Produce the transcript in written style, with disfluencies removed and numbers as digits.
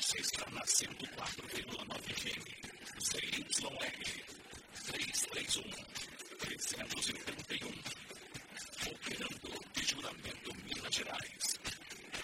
Você está na 104,9 FM. ZYR 331 381.